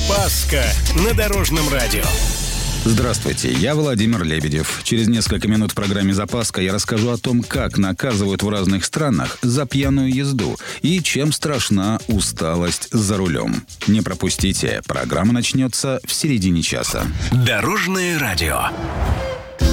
Запаска на Дорожном радио. Здравствуйте, я Владимир Лебедев. Через несколько минут в программе «Запаска» я расскажу о том, как наказывают в разных странах за пьяную езду и чем страшна усталость за рулем. Не пропустите, программа начнется в середине часа. Дорожное радио.